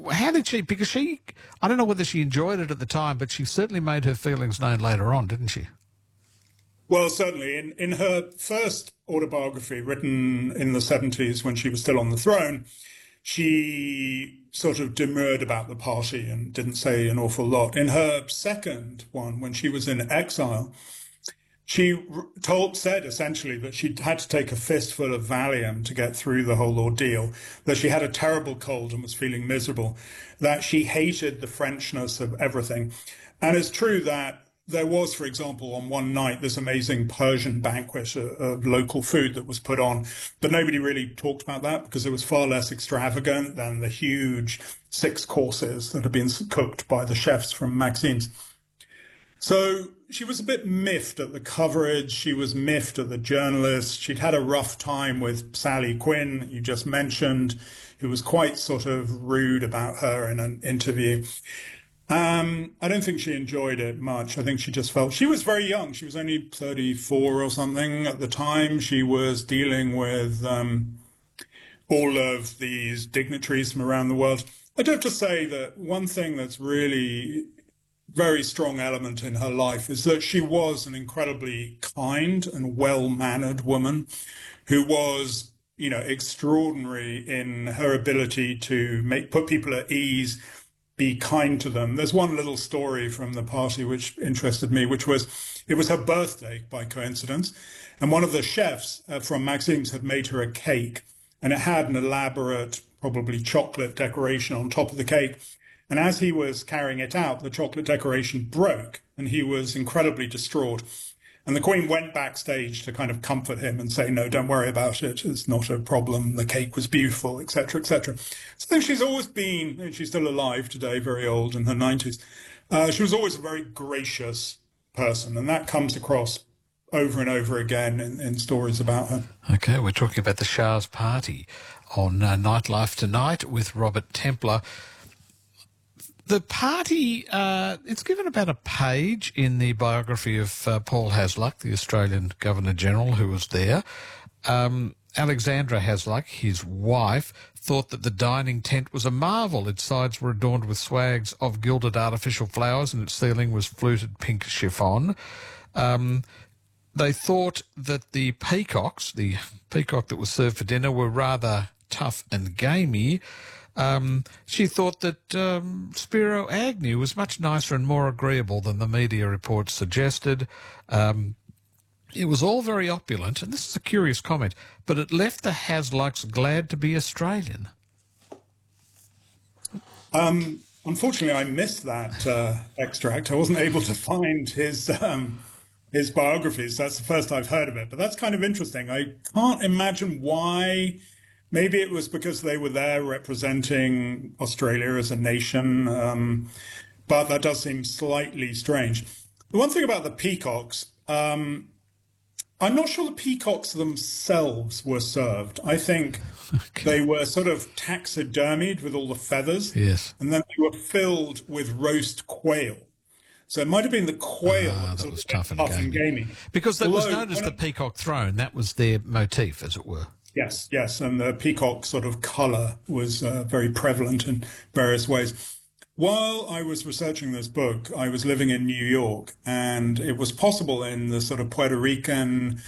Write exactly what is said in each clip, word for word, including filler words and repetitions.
how did she, because she, I don't know whether she enjoyed it at the time, but she certainly made her feelings known later on, didn't she? Well, certainly. In, in her first autobiography, written in the seventies when she was still on the throne, she sort of demurred about the party and didn't say an awful lot. In her second one, when she was in exile, she told, said essentially that she had to take a fistful of Valium to get through the whole ordeal, that she had a terrible cold and was feeling miserable, that she hated the Frenchness of everything. And it's true that there was, for example, on one night, this amazing Persian banquet of local food that was put on, but nobody really talked about that because it was far less extravagant than the huge six courses that had been cooked by the chefs from Maxime's. So she was a bit miffed at the coverage. She was miffed at the journalists. She'd had a rough time with Sally Quinn, you just mentioned, who was quite sort of rude about her in an interview. Um, I don't think she enjoyed it much. I think she just felt she was very young. She was only thirty-four or something at the time. She was dealing with um, all of these dignitaries from around the world. I do have to say that one thing that's really very strong element in her life is that she was an incredibly kind and well-mannered woman who was, you know, extraordinary in her ability to make put people at ease, be kind to them. There's one little story from the party which interested me, which was, it was her birthday by coincidence. And one of the chefs uh, from Maxime's had made her a cake, and it had an elaborate, probably chocolate decoration on top of the cake. And as he was carrying it out, the chocolate decoration broke and he was incredibly distraught. And the Queen went backstage to kind of comfort him and say, no, don't worry about it. It's not a problem. The cake was beautiful, et cetera, et cetera. So I think she's always been, and she's still alive today, very old in her nineties. Uh, she was always a very gracious person. And that comes across over and over again in, in stories about her. Okay, we're talking about the Shah's party on uh, Nightlife Tonight with Robert Templar. The party, uh, it's given about a page in the biography of uh, Paul Hasluck, the Australian Governor-General who was there. Um, Alexandra Hasluck, his wife, thought that the dining tent was a marvel. Its sides were adorned with swags of gilded artificial flowers and its ceiling was fluted pink chiffon. Um, they thought that the peacocks, the peacock that was served for dinner, were rather tough and gamey. Um, she thought that um, Spiro Agnew was much nicer and more agreeable than the media reports suggested. Um, it was all very opulent, and this is a curious comment, but it left the Haslucks glad to be Australian. Um, unfortunately, I missed that uh, extract. I wasn't able to find his um, his biographies. That's the first I've heard of it, but that's kind of interesting. I can't imagine why. Maybe it was because they were there representing Australia as a nation, um, but that does seem slightly strange. The one thing about the peacocks, um, I'm not sure the peacocks themselves were served. I think okay. They were sort of taxidermied with all the feathers, yes, and then they were filled with roast quail. So it might have been the quail ah, that, that was tough and, and gamey. gamey. Because that Although, was known as the peacock throne. That was their motif, as it were. Yes, yes, and the peacock sort of colour was uh, very prevalent in various ways. While I was researching this book, I was living in New York, and it was possible in the sort of Puerto Rican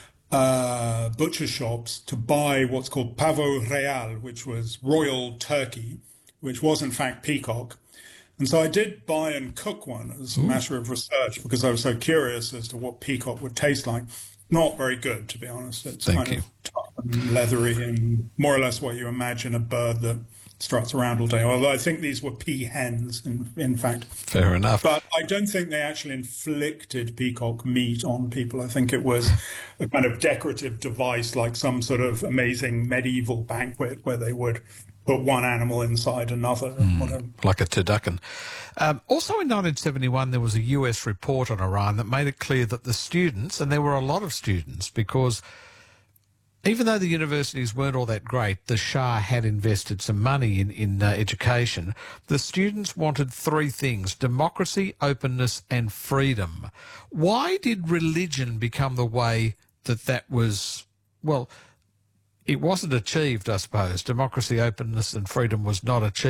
uh, butcher shops to buy what's called pavo real, which was royal turkey, which was in fact peacock. And so I did buy and cook one as a matter of research because I was so curious as to what peacock would taste like. Not very good, to be honest. It's Thank kind you. of tough and leathery and more or less what you imagine a bird that struts around all day. Although I think these were peahens, in, in fact. Fair enough. But I don't think they actually inflicted peacock meat on people. I think it was a kind of decorative device, like some sort of amazing medieval banquet where they would put one animal inside another. Mm, whatever. Like a turducken. Um, also in nineteen seventy-one, there was a U S report on Iran that made it clear that the students, and there were a lot of students, because even though the universities weren't all that great, the Shah had invested some money in, in uh, education. The students wanted three things: democracy, openness, and freedom. Why did religion become the way that that was, well, it wasn't achieved, I suppose. Democracy, openness, and freedom was not achieved.